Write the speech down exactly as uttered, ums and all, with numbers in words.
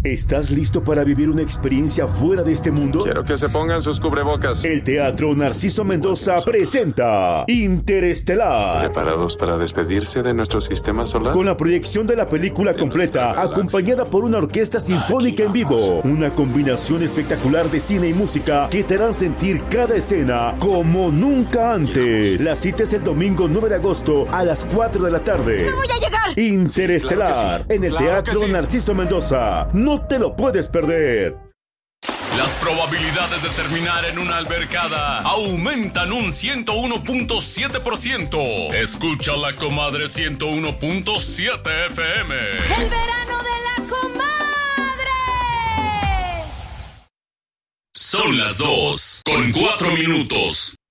¿Estás listo para vivir una experiencia fuera de este mundo? Quiero que se pongan sus cubrebocas. El Teatro Narciso Mendoza presenta Interestelar. ¿Preparados para despedirse de nuestro sistema solar? Con la proyección de la película completa, acompañada por una orquesta sinfónica en vivo. Una combinación espectacular de cine y música que te harán sentir cada escena como nunca antes. La cita es el domingo nueve de agosto a las cuatro de la tarde. ¡No voy a llegar! Interestelar, Sí, claro que sí. en el Claro Teatro que sí. Narciso Mendoza. No te lo puedes perder. Las probabilidades de terminar en una albercada aumentan un ciento uno punto siete por ciento. Escucha La Comadre ciento uno punto siete F M. ¡El verano de la comadre! Son las dos con cuatro minutos.